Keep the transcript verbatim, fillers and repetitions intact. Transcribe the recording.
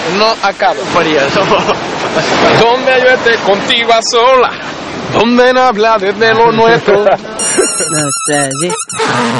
no acaba. Faría eso. Donde yo esté contigo a sola, donde no habla desde lo nuestro. Nostalgia.